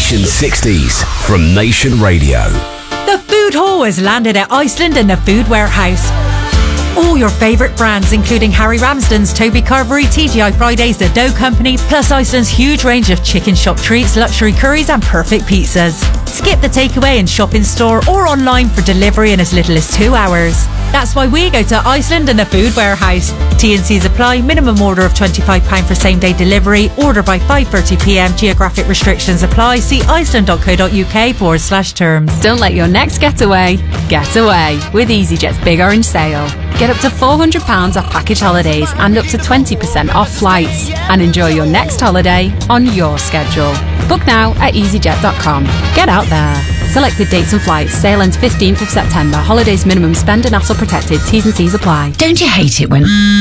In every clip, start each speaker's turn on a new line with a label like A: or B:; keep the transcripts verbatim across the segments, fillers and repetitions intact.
A: Nation sixties from Nation Radio.
B: The Food Hall has landed at Iceland in the Food Warehouse. All your favourite brands, including Harry Ramsden's, Toby Carvery, T G I Fridays, The Dough Company, plus Iceland's huge range of chicken shop treats, luxury curries and perfect pizzas. Skip the takeaway and shop in store or online for delivery in as little as two hours. That's why we go to Iceland and the Food Warehouse. T and C's apply. Minimum order of twenty-five pounds for same day delivery. Order by five thirty p m. Geographic restrictions apply. See iceland.co.uk forward slash terms.
C: Don't let your next getaway get away with EasyJet's Big Orange Sale. Get up to four hundred pounds off package holidays and up to twenty percent off flights. And enjoy your next holiday on your schedule. Book now at easyjet dot com. Get out there. Selected dates and flights. Sale ends fifteenth of September. Holidays minimum spend and hassle protected. T's and C's apply.
D: Don't you hate it when...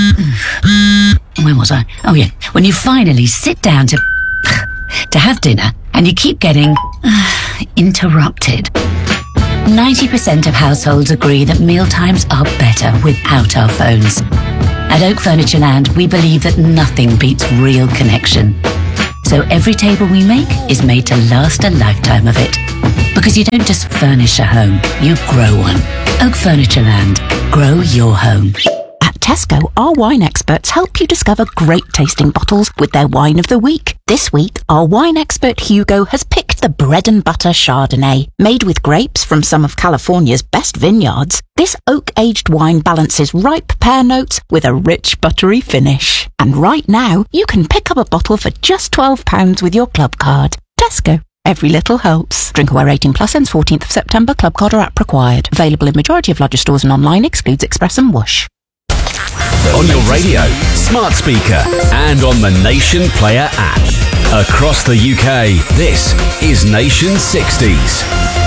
D: When was I? Oh yeah. When you finally sit down to... to have dinner and you keep getting... interrupted. ninety percent of households agree that mealtimes are better without our phones. At Oak Furniture Land, we believe that nothing beats real connection. So every table we make is made to last a lifetime of it. Because you don't just furnish a home, you grow one. Oak Furniture Land. Grow your home.
E: At Tesco, our wine experts help you discover great tasting bottles with their wine of the week. This week, our wine expert Hugo has picked the bread and butter Chardonnay. Made with grapes from some of California's best vineyards, this oak-aged wine balances ripe pear notes with a rich buttery finish. And right now, you can pick up a bottle for just twelve pounds with your club card. Tesco. Every little helps. Drinkaware eighteen plus ends fourteenth of September. Club card or app required. Available in majority of lodger stores and online. Excludes Express and Whoosh.
A: On your radio, smart speaker, and on the Nation Player app. Across the U K, this is Nation sixties.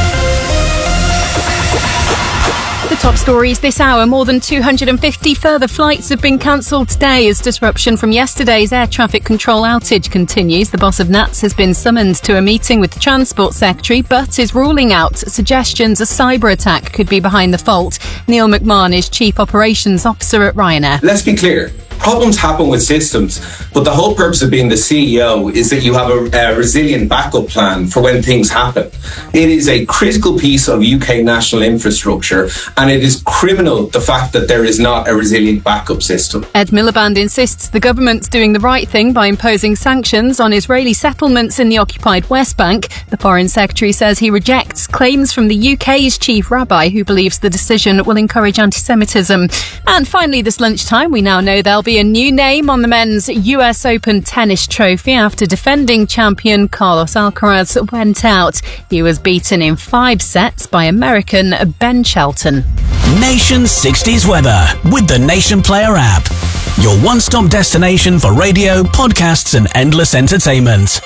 C: The top stories this hour. More than two hundred fifty further flights have been cancelled today as disruption from yesterday's air traffic control outage continues. The boss of N A T S has been summoned to a meeting with the Transport Secretary, but is ruling out suggestions a cyber attack could be behind the fault. Neil McMahon is Chief Operations Officer at Ryanair.
F: Let's be clear. Problems happen with systems, but the whole purpose of being the C E O is that you have a, a resilient backup plan for when things happen. It is a critical piece of U K national infrastructure, and it is criminal the fact that there is not a resilient backup system.
C: Ed Miliband insists the government's doing the right thing by imposing sanctions on Israeli settlements in the occupied West Bank. The Foreign Secretary says he rejects claims from the U K's chief rabbi, who believes the decision will encourage anti-Semitism. And finally, this lunchtime, we now know there'll be a new name on the men's U S Open tennis trophy after defending champion Carlos Alcaraz went out. He was beaten in five sets by American Ben Shelton.
G: Nation sixties weather with the Nation Player app. Your one-stop destination for radio, podcasts and endless entertainment.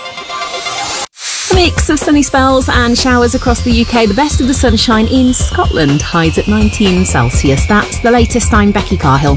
C: A mix of sunny spells and showers across the U K. The best of the sunshine in Scotland. Highs at nineteen Celsius. That's the latest. I'm Becky Carhill.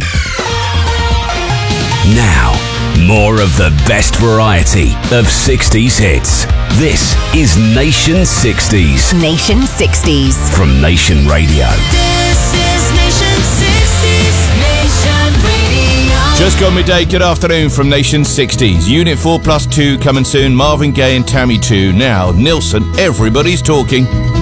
A: Now, more of the best variety of sixties hits. This is Nation sixties.
H: Nation sixties.
A: From Nation Radio.
I: This is Nation sixties. Nation Radio.
J: Just gone midday, good afternoon from Nation sixties. Unit four plus two coming soon. Marvin Gaye and Tammy two. Now, Nilsson, everybody's talking.